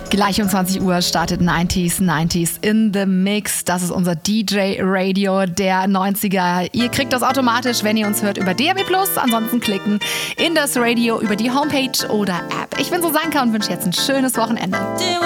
Gleich um 20 Uhr startet 90s in the Mix. Das ist unser DJ-Radio der 90er. Ihr kriegt das automatisch, wenn ihr uns hört, über DAB+. Ansonsten klicken in das Radio über die Homepage oder App. Ich bin Susanka und wünsche jetzt ein schönes Wochenende.